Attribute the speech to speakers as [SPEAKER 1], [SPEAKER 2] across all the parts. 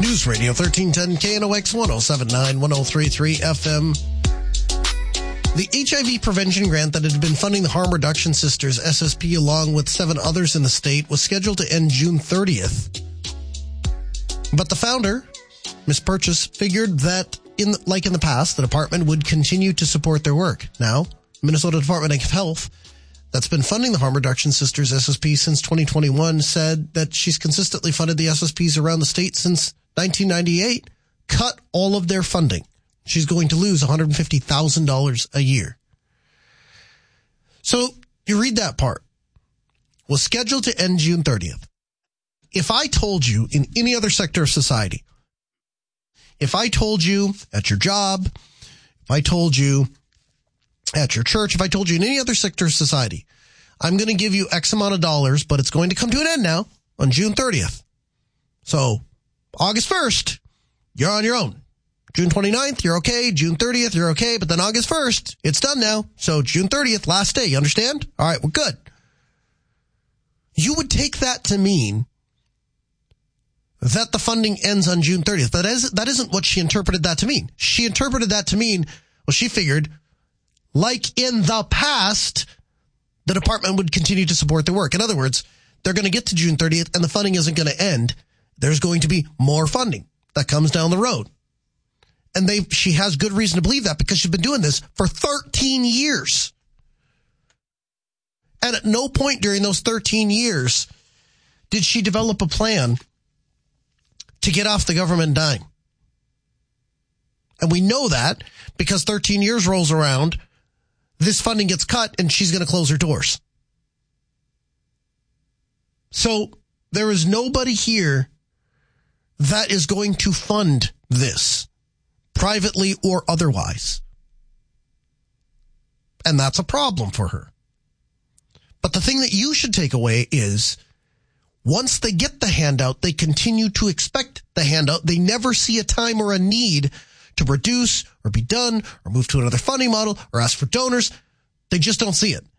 [SPEAKER 1] News Radio 1310 KNOX 1079 1033 FM. The HIV prevention grant that had been funding the Harm Reduction Sisters, SSP, along with 7 others in the state, was scheduled to end June 30th. But the founder, Ms. Purchase, figured that, like in the past, the department would continue to support their work. Now, Minnesota Department of Health, that's been funding the Harm Reduction Sisters, SSP, since 2021, said that she's consistently funded the SSPs around the state since 1998, cut all of their funding. She's going to lose $150,000 a year. So you read that part. Was scheduled to end June 30th. If I told you in any other sector of society, if I told you at your job, if I told you at your church, if I told you in any other sector of society, I'm going to give you X amount of dollars, but it's going to come to an end now on June 30th. So August 1st, you're on your own. June 29th, you're okay. June 30th, you're okay. But then August 1st, it's done now. So June 30th, last day. You understand? All right, we're good. You would take that to mean that the funding ends on June 30th. But that isn't what she interpreted that to mean. She interpreted that to mean, well, she figured, like in the past, the department would continue to support their work. In other words, they're going to get to June 30th and the funding isn't going to end. There's going to be more funding that comes down the road. And she has good reason to believe that because she's been doing this for 13 years. And at no point during those 13 years did she develop a plan to get off the government dime. And we know that because 13 years rolls around, this funding gets cut and she's going to close her doors. So there is nobody here that is going to fund this, privately or otherwise. And that's a problem for her. But the thing that you should take away is once they get the handout, they continue to expect the handout. They never see a time or a need to reduce or be done or move to another funding model or ask for donors. They just don't see it.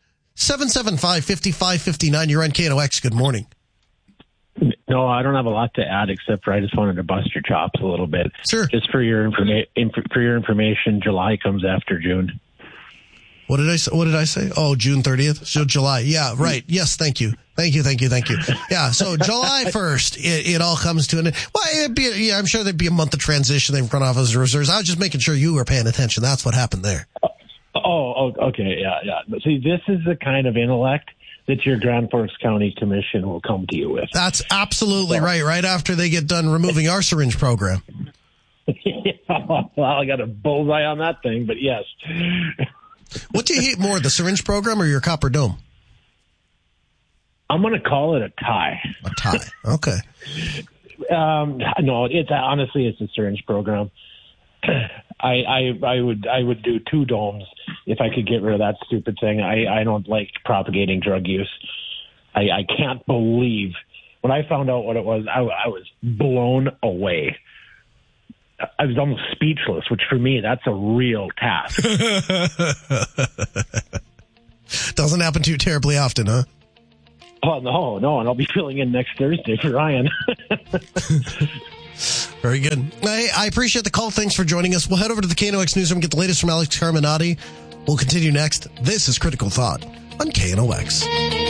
[SPEAKER 1] 775-5559, you're on KNOX. Good morning.
[SPEAKER 2] No, I don't have a lot to add except for I just wanted to bust your chops a little bit.
[SPEAKER 1] Sure.
[SPEAKER 2] Just for your information, July comes after June.
[SPEAKER 1] What did I say? Oh, June 30th. So July. Yeah, right. Yes, thank you. Yeah, so July 1st, it all comes to an end. Well, I'm sure there'd be a month of transition. They've run off as reserves. I was just making sure you were paying attention. That's what happened there.
[SPEAKER 2] Oh, okay. Yeah. But see, this is the kind of intellect that your Grand Forks County Commission will come to you with.
[SPEAKER 1] That's absolutely right. Right after they get done removing our syringe program.
[SPEAKER 2] Well, I got a bullseye on that thing, but yes.
[SPEAKER 1] What do you hate more, the syringe program or your copper dome?
[SPEAKER 2] I'm going to call it a tie.
[SPEAKER 1] A tie. Okay.
[SPEAKER 2] No, it's the syringe program. I would do 2 domes if I could get rid of that stupid thing. I don't like propagating drug use. I can't believe when I found out what it was. I was blown away. I was almost speechless, which for me, that's a real task.
[SPEAKER 1] Doesn't happen too terribly often, huh?
[SPEAKER 2] Oh, no, and I'll be filling in next Thursday for Ryan.
[SPEAKER 1] Very good. Hey, I appreciate the call. Thanks for joining us. We'll head over to the KNOX Newsroom, get the latest from Alex Carminati. We'll continue next. This is Critical Thought on KNOX.